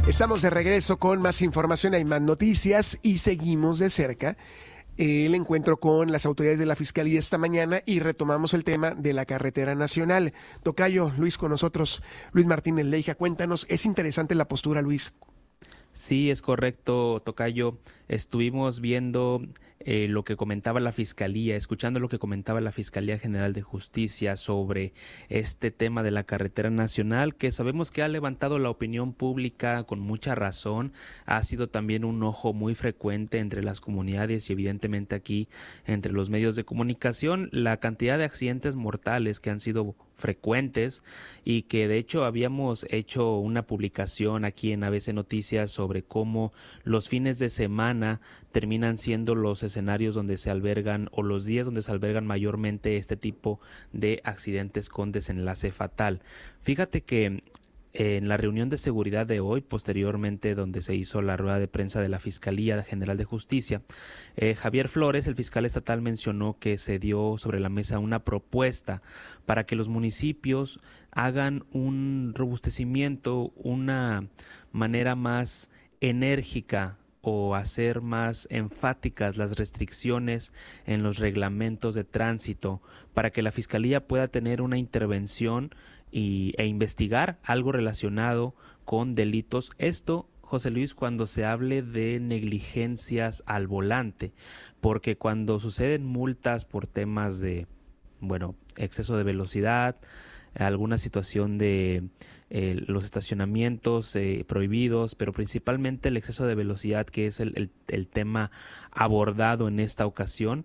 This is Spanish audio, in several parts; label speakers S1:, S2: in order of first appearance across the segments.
S1: Estamos de regreso con más información, hay más noticias y seguimos de cerca el encuentro con las autoridades de la Fiscalía esta mañana y retomamos el tema de la carretera nacional. Tocayo, Luis con nosotros, Luis Martínez Leija, cuéntanos, es interesante la postura, Luis.
S2: Sí, es correcto, tocayo. Estuvimos viendo lo que comentaba la Fiscalía, escuchando lo que comentaba la Fiscalía General de Justicia sobre este tema de la carretera nacional, que sabemos que ha levantado la opinión pública con mucha razón, ha sido también un ojo muy frecuente entre las comunidades y evidentemente aquí entre los medios de comunicación, la cantidad de accidentes mortales que han sido frecuentes y que de hecho habíamos hecho una publicación aquí en ABC Noticias sobre cómo los fines de semana terminan siendo los escenarios donde se albergan o los días donde se albergan mayormente este tipo de accidentes con desenlace fatal. Fíjate que en la reunión de seguridad de hoy, posteriormente donde se hizo la rueda de prensa de la Fiscalía General de Justicia, Javier Flores, el fiscal estatal, mencionó que se dio sobre la mesa una propuesta para que los municipios hagan un robustecimiento, una manera más enérgica o hacer más enfáticas las restricciones en los reglamentos de tránsito para que la Fiscalía pueda tener una intervención e investigar algo relacionado con delitos. Esto, José Luis, cuando se hable de negligencias al volante, porque cuando suceden multas por temas de, exceso de velocidad, alguna situación de los estacionamientos prohibidos, pero principalmente el exceso de velocidad, que es el tema abordado en esta ocasión,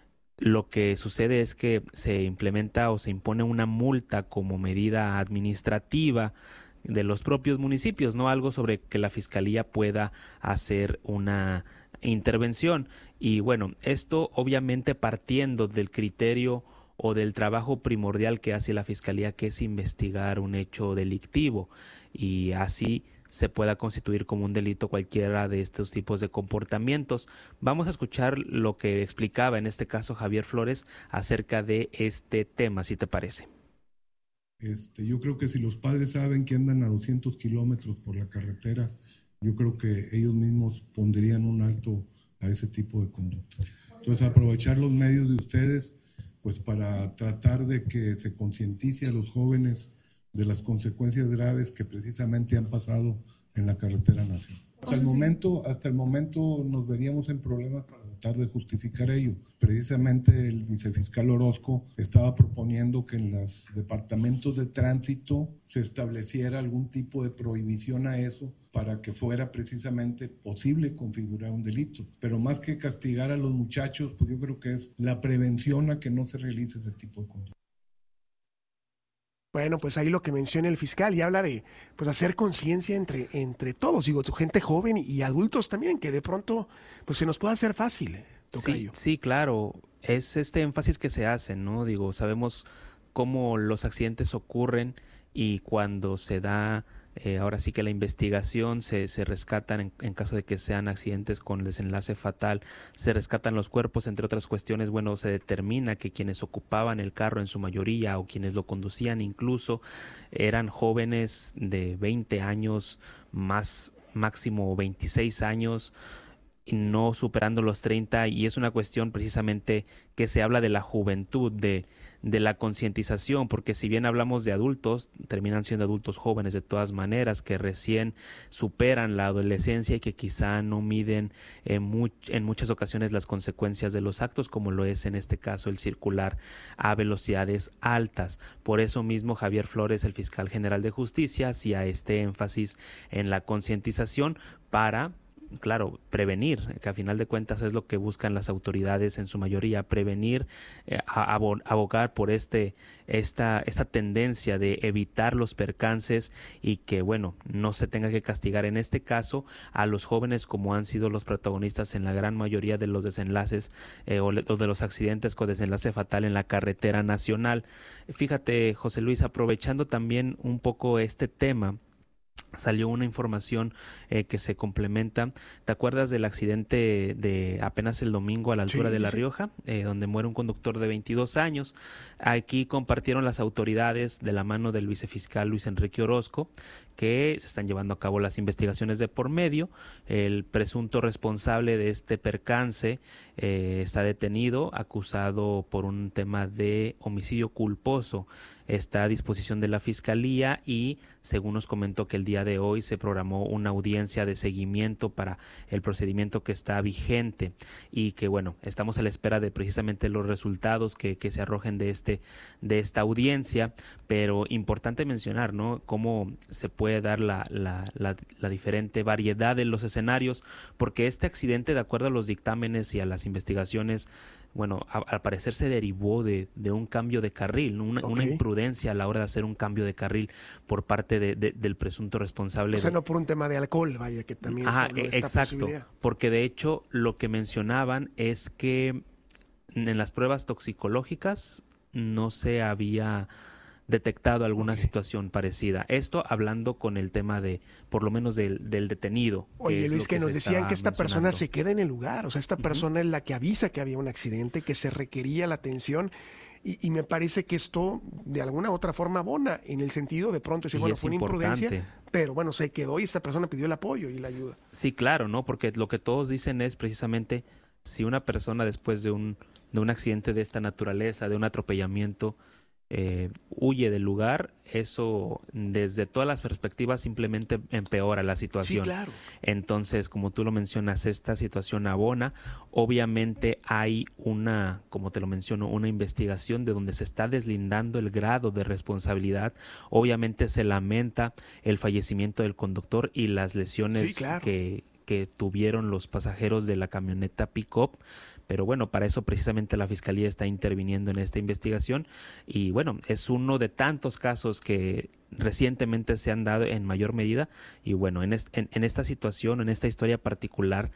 S2: lo que sucede es que se implementa o se impone una multa como medida administrativa de los propios municipios, no algo sobre que la Fiscalía pueda hacer una intervención. Y bueno, esto obviamente partiendo del criterio o del trabajo primordial que hace la Fiscalía, que es investigar un hecho delictivo y así se pueda constituir como un delito cualquiera de estos tipos de comportamientos. Vamos a escuchar lo que explicaba en este caso Javier Flores acerca de este tema, si te parece.
S3: Yo creo que si los padres saben que andan a 200 kilómetros por la carretera, yo creo que ellos mismos pondrían un alto a ese tipo de conducta. Entonces, aprovechar los medios de ustedes, pues para tratar de que se concientice a los jóvenes de las consecuencias graves que precisamente han pasado en la carretera nacional. Hasta el momento nos veríamos en problemas para tratar de justificar ello. Precisamente el vicefiscal Orozco estaba proponiendo que en los departamentos de tránsito se estableciera algún tipo de prohibición a eso para que fuera precisamente posible configurar un delito. Pero más que castigar a los muchachos, pues yo creo que es la prevención a que no se realice ese tipo de conducta.
S1: Bueno, pues ahí lo que menciona el fiscal y habla de pues hacer conciencia entre todos, digo, gente joven y adultos también, que de pronto pues se nos puede hacer fácil, tocayo.
S2: Sí, claro, es este énfasis que se hace, ¿no? Digo, sabemos cómo los accidentes ocurren y cuando se da ahora sí que la investigación se rescatan en caso de que sean accidentes con desenlace fatal, se rescatan los cuerpos, entre otras cuestiones, bueno, se determina que quienes ocupaban el carro en su mayoría o quienes lo conducían incluso eran jóvenes de 20 años más máximo 26 años, no superando los 30, y es una cuestión precisamente que se habla de la juventud, de la concientización, porque si bien hablamos de adultos, terminan siendo adultos jóvenes de todas maneras, que recién superan la adolescencia y que quizá no miden en muchas ocasiones las consecuencias de los actos, como lo es en este caso el circular a velocidades altas. Por eso mismo Javier Flores, el fiscal general de Justicia, hacía este énfasis en la concientización para, claro, prevenir, que a final de cuentas es lo que buscan las autoridades en su mayoría, prevenir, abogar por esta tendencia de evitar los percances y que, bueno, no se tenga que castigar en este caso a los jóvenes como han sido los protagonistas en la gran mayoría de los desenlaces o de los accidentes con desenlace fatal en la carretera nacional. Fíjate, José Luis, aprovechando también un poco este tema, salió una información que se complementa. ¿Te acuerdas del accidente de apenas el domingo a la altura de La Rioja, donde muere un conductor de 22 años? Aquí compartieron las autoridades de la mano del vicefiscal Luis Enrique Orozco que se están llevando a cabo las investigaciones de por medio. El presunto responsable de este percance está detenido, acusado por un tema de homicidio culposo. Está a disposición de la Fiscalía y, según nos comentó, que el día de hoy se programó una audiencia de seguimiento para el procedimiento que está vigente y que, bueno, estamos a la espera de precisamente los resultados que se arrojen de esta audiencia, pero importante mencionar, ¿no?, cómo se puede dar la diferente variedad de los escenarios, porque este accidente, de acuerdo a los dictámenes y a las investigaciones, bueno, al parecer se derivó de un cambio de carril, una imprudencia a la hora de hacer un cambio de carril por parte del presunto responsable.
S1: O sea, no por un tema de alcohol, vaya, que también
S2: exacto, porque de hecho lo que mencionaban es que en las pruebas toxicológicas no se había detectado alguna situación parecida. Esto hablando con el tema de, por lo menos del detenido.
S1: Oye, Luis, que nos decían que esta persona se queda en el lugar, o sea, esta persona es la que avisa que había un accidente, que se requería la atención, y me parece que esto de alguna u otra forma abona, en el sentido de pronto decir, bueno, fue una imprudencia, pero bueno, se quedó y esta persona pidió el apoyo y la ayuda.
S2: Sí, claro, ¿no? Porque lo que todos dicen es precisamente, si una persona después de un accidente de esta naturaleza, de un atropellamiento, huye del lugar, eso desde todas las perspectivas simplemente empeora la situación.
S1: Sí, claro.
S2: Entonces, como tú lo mencionas, esta situación abona. Obviamente hay como te lo menciono, una investigación de donde se está deslindando el grado de responsabilidad. Obviamente se lamenta el fallecimiento del conductor y las lesiones que tuvieron los pasajeros de la camioneta pick-up. Pero bueno, para eso precisamente la Fiscalía está interviniendo en esta investigación y bueno, es uno de tantos casos que recientemente se han dado en mayor medida y bueno, en esta situación, en esta historia particular,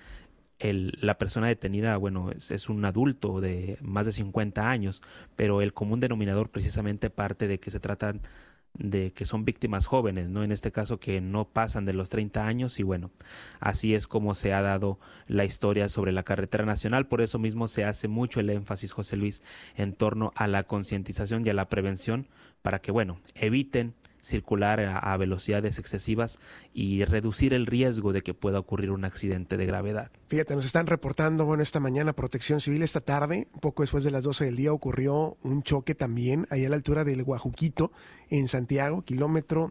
S2: la persona detenida, bueno, es un adulto de más de 50 años, pero el común denominador precisamente parte de que se trata de que son víctimas jóvenes, ¿no? En este caso que no pasan de los 30 años y bueno, así es como se ha dado la historia sobre la carretera nacional. Por eso mismo se hace mucho el énfasis, José Luis, en torno a la concientización y a la prevención para que, bueno, eviten circular a velocidades excesivas y reducir el riesgo de que pueda ocurrir un accidente de gravedad.
S1: Fíjate, nos están reportando, bueno, esta mañana Protección Civil, esta tarde, un poco después de las 12 del día, ocurrió un choque también, ahí a la altura del Guajuquito, en Santiago, kilómetro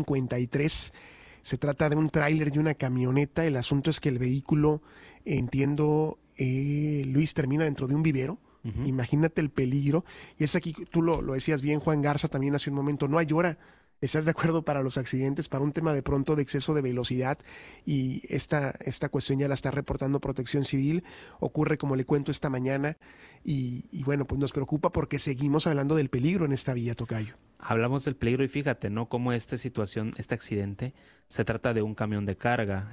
S1: 253. Se trata de un tráiler y una camioneta. El asunto es que el vehículo, entiendo, Luis, termina dentro de un vivero. Uh-huh. Imagínate el peligro. Y es aquí, tú lo decías bien, Juan Garza, también hace un momento, no hay hora. ¿Estás de acuerdo para los accidentes, para un tema de pronto de exceso de velocidad? Y esta cuestión ya la está reportando Protección Civil. Ocurre, como le cuento, esta mañana. Y bueno, pues nos preocupa porque seguimos hablando del peligro en esta vía, tocayo.
S2: Hablamos del peligro y fíjate, ¿no? Cómo esta situación, este accidente, se trata de un camión de carga.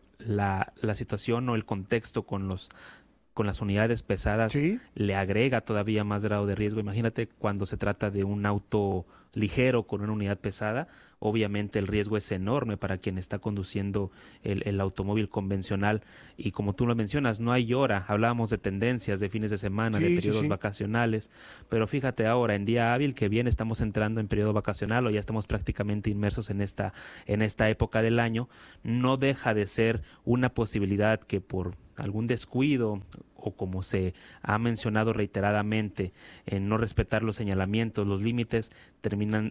S2: La situación o el contexto con las unidades pesadas le agrega todavía más grado de riesgo. Imagínate cuando se trata de un auto ligero con una unidad pesada, obviamente el riesgo es enorme para quien está conduciendo el automóvil convencional y como tú lo mencionas, no hay hora. Hablábamos de tendencias, de fines de semana, de periodos vacacionales, pero fíjate ahora, en día hábil que bien estamos entrando en periodo vacacional o ya estamos prácticamente inmersos en esta época del año, no deja de ser una posibilidad que por algún descuido o como se ha mencionado reiteradamente, en no respetar los señalamientos, los límites, terminan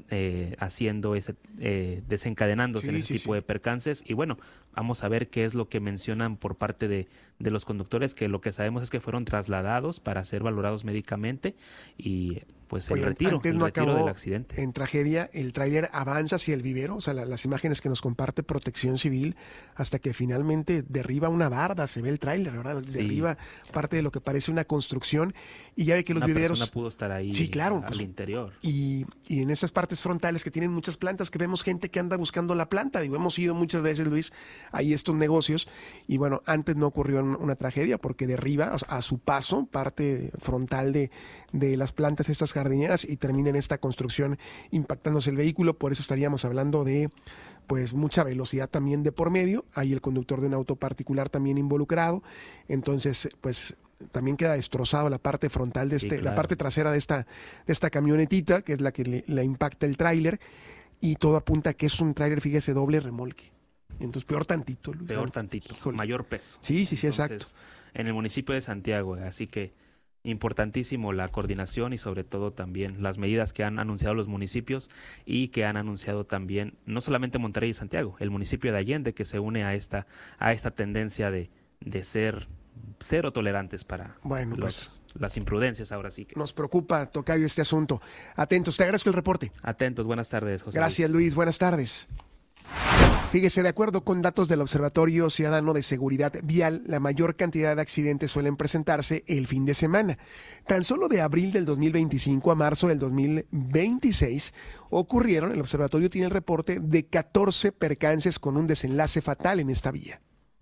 S2: desencadenándose en ese tipo de percances. Y bueno, vamos a ver qué es lo que mencionan por parte de los conductores, que lo que sabemos es que fueron trasladados para ser valorados médicamente y pues el retiro del accidente.
S1: En tragedia, el tráiler avanza hacia el vivero, o sea, las imágenes que nos comparte Protección Civil, hasta que finalmente derriba una barda, se ve el tráiler, ¿verdad? Derriba parte de lo que parece una construcción y ya ve que los viveros...
S2: Una persona pudo estar ahí al interior.
S1: Y y en esas partes frontales que tienen muchas plantas, que vemos gente que anda buscando la planta. Digo, hemos ido muchas veces, Luis, ahí estos negocios, y bueno, antes no ocurrió una tragedia porque derriba a su paso parte frontal de las plantas estas jardineras y termina en esta construcción impactándose el vehículo. Por eso estaríamos hablando de pues mucha velocidad también de por medio. Hay el conductor de un auto particular también involucrado, entonces pues también queda destrozado la parte frontal de
S2: claro.
S1: La parte trasera de esta camionetita, que es la que le impacta el tráiler, y todo apunta a que es un tráiler, fíjese, doble remolque. Entonces peor tantito, Luis.
S2: Peor tantito,
S1: Híjole.
S2: Mayor peso.
S1: Sí,
S2: Entonces,
S1: exacto.
S2: En el municipio de Santiago, así que importantísimo la coordinación y sobre todo también las medidas que han anunciado los municipios y que han anunciado también no solamente Monterrey y Santiago, el municipio de Allende, que se une a esta tendencia de ser cero tolerantes para las imprudencias. Ahora sí que
S1: nos preocupa, tocayo, este asunto. Atentos, te agradezco el reporte.
S2: Atentos, buenas tardes, José.
S1: Gracias, Luis, buenas tardes. Fíjese, de acuerdo con datos del Observatorio Ciudadano de Seguridad Vial, la mayor cantidad de accidentes suelen presentarse el fin de semana. Tan solo de abril del 2025 a marzo del 2026 ocurrieron, el observatorio tiene el reporte de 14 percances con un desenlace fatal en esta vía.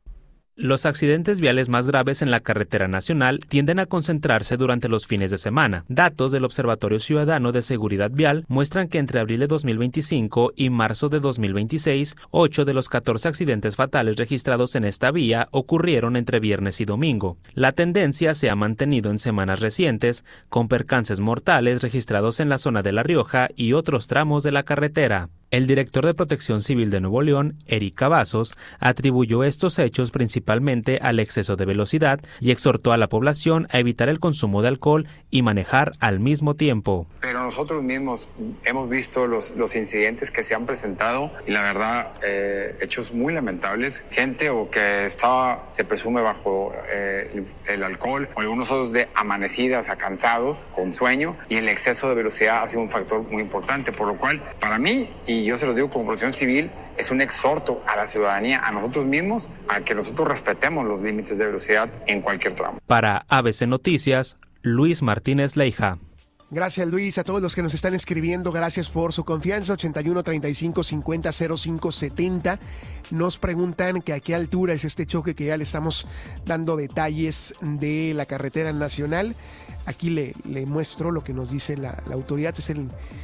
S2: Los accidentes viales más graves en la carretera nacional tienden a concentrarse durante los fines de semana. Datos del Observatorio Ciudadano de Seguridad Vial muestran que entre abril de 2025 y marzo de 2026, 8 de los 14 accidentes fatales registrados en esta vía ocurrieron entre viernes y domingo. La tendencia se ha mantenido en semanas recientes, con percances mortales registrados en la zona de La Rioja y otros tramos de la carretera. El director de Protección Civil de Nuevo León, Eric Cavazos, atribuyó estos hechos principalmente al exceso de velocidad y exhortó a la población a evitar el consumo de alcohol y manejar al mismo tiempo.
S4: Pero nosotros mismos hemos visto los incidentes que se han presentado y la verdad, hechos muy lamentables. Gente o que se presume bajo el alcohol o algunos otros de amanecidas a cansados, con sueño, y el exceso de velocidad ha sido un factor muy importante, por lo cual para mí, y yo se los digo como Protección Civil, es un exhorto a la ciudadanía, a nosotros mismos, a que nosotros respetemos los límites de velocidad en cualquier tramo.
S2: Para ABC Noticias, Luis Martínez Leija.
S1: Gracias, Luis. A todos los que nos están escribiendo, gracias por su confianza. 81 35 50 05 70. Nos preguntan que a qué altura es este choque, que ya le estamos dando detalles de la carretera nacional. Aquí le muestro lo que nos dice la autoridad. Es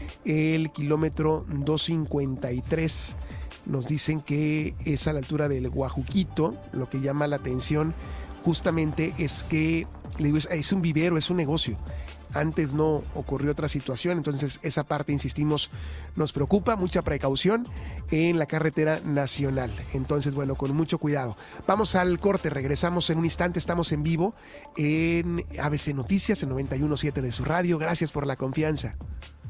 S1: el kilómetro 253. Nos dicen que es a la altura del Guajuquito. Lo que llama la atención justamente es que, le digo, es un vivero, es un negocio. Antes no ocurrió otra situación, entonces esa parte, insistimos, nos preocupa. Mucha precaución en la carretera nacional. Entonces, bueno, con mucho cuidado. Vamos al corte, regresamos en un instante. Estamos en vivo en ABC Noticias, en 91.7 de su radio. Gracias por la confianza.